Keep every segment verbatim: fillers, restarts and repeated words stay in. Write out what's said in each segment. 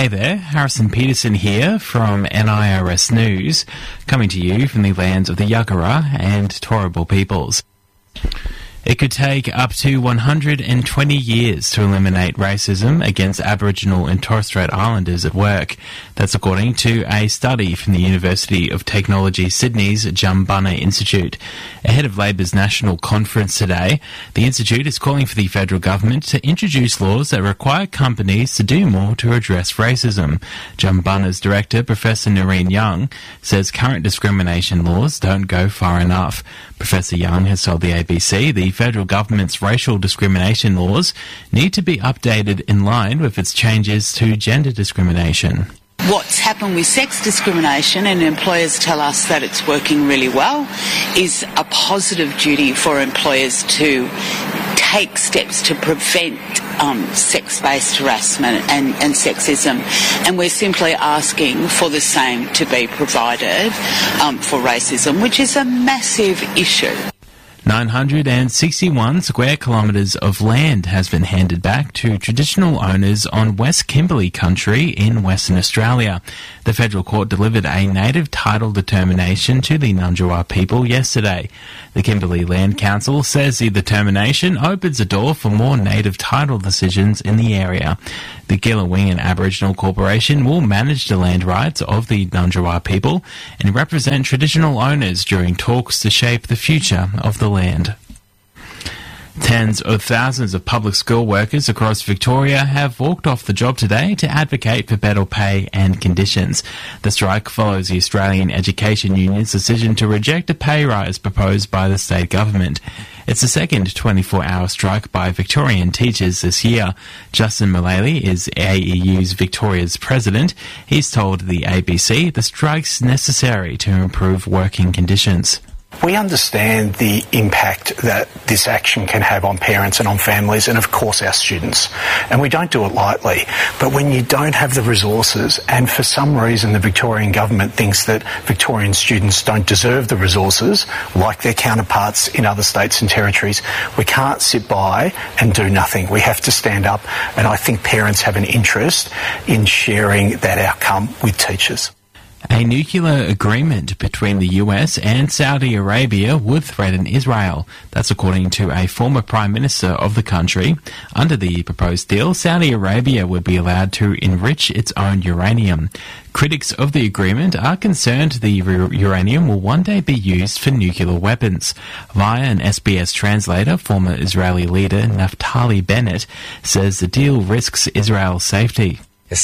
Hey there, Harrison Peterson here from N I R S News, coming to you from the lands of the Yagara and Turrbal peoples. It could take up to one hundred twenty years to eliminate racism against Aboriginal and Torres Strait Islanders at work. That's according to a study from the University of Technology Sydney's Jumbunna Institute. Ahead of Labor's national conference today, the Institute is calling for the federal government to introduce laws that require companies to do more to address racism. Jumbunna's director, Professor Noreen Young, says current discrimination laws don't go far enough. Professor Young has told the A B C the federal government's racial discrimination laws need to be updated in line with its changes to gender discrimination. What's happened with sex discrimination, and employers tell us that it's working really well, is a positive duty for employers to take steps to prevent um, sex-based harassment and, and sexism. And we're simply asking for the same to be provided um, for racism, which is a massive issue. nine hundred sixty-one square kilometres of land has been handed back to traditional owners on West Kimberley country in Western Australia. The federal court delivered a native title determination to the Nundjawa people yesterday. The Kimberley Land Council says the determination opens a door for more native title decisions in the area. The Gillawingan Aboriginal Corporation will manage the land rights of the Nundjawa people and represent traditional owners during talks to shape the future of the land. Tens of thousands of public school workers across Victoria have walked off the job today to advocate for better pay and conditions. The strike follows the Australian Education Union's decision to reject a pay rise proposed by the state government. It's the second twenty-four hour strike by Victorian teachers this year. Justin Mullally is A E U's Victoria's president. He's told the A B C the strike's necessary to improve working conditions. We understand the impact that this action can have on parents and on families and, of course, our students. And we don't do it lightly. But when you don't have the resources, and for some reason the Victorian government thinks that Victorian students don't deserve the resources, like their counterparts in other states and territories, we can't sit by and do nothing. We have to stand up, and I think parents have an interest in sharing that outcome with teachers. A nuclear agreement between the U S and Saudi Arabia would threaten Israel. That's according to a former Prime Minister of the country. Under the proposed deal, Saudi Arabia would be allowed to enrich its own uranium. Critics of the agreement are concerned the uranium will one day be used for nuclear weapons. Via an S B S translator, former Israeli leader Naftali Bennett says the deal risks Israel's safety.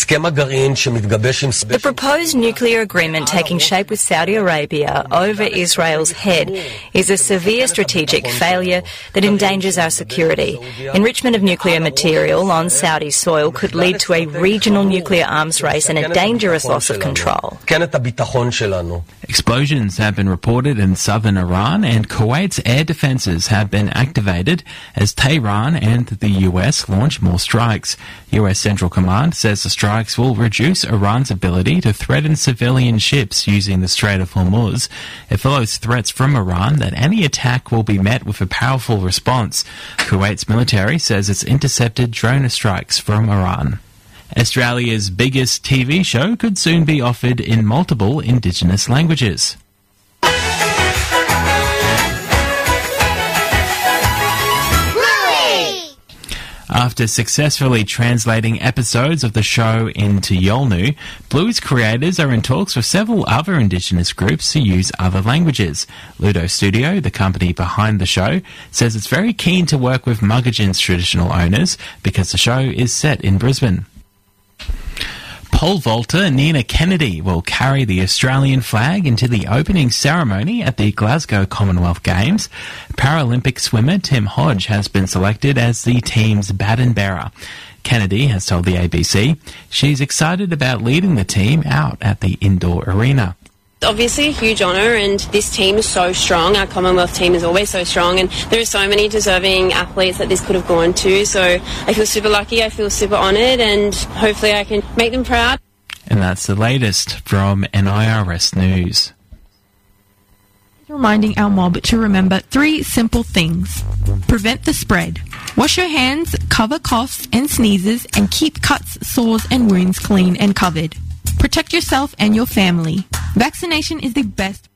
The proposed nuclear agreement taking shape with Saudi Arabia over Israel's head is a severe strategic failure that endangers our security. Enrichment of nuclear material on Saudi soil could lead to a regional nuclear arms race and a dangerous loss of control. Explosions have been reported in southern Iran, and Kuwait's air defences have been activated as Tehran and the U S launch more strikes. U S Central Command says the strikes will reduce Iran's ability to threaten civilian ships using the Strait of Hormuz. It follows threats from Iran that any attack will be met with a powerful response. Kuwait's military says it's intercepted drone strikes from Iran. Australia's biggest T V show could soon be offered in multiple Indigenous languages. After successfully translating episodes of the show into Yolngu, Blue's creators are in talks with several other Indigenous groups to use other languages. Ludo Studio, the company behind the show, says it's very keen to work with Mugajin's traditional owners because the show is set in Brisbane. Pole vaulter Nina Kennedy will carry the Australian flag into the opening ceremony at the Glasgow Commonwealth Games. Paralympic swimmer Tim Hodge has been selected as the team's baton bearer. Kennedy has told the A B C she's excited about leading the team out at the indoor arena. Obviously a huge honour, and this team is so strong. Our Commonwealth team is always so strong, and there are so many deserving athletes that this could have gone to, so I feel super lucky, I feel super honoured, and hopefully I can make them proud. And that's the latest from N I R S News. reminding our mob to remember three simple things. Prevent the spread. Wash your hands, cover coughs and sneezes, and keep cuts, sores and wounds clean and covered. Protect yourself and your family. Vaccination is the best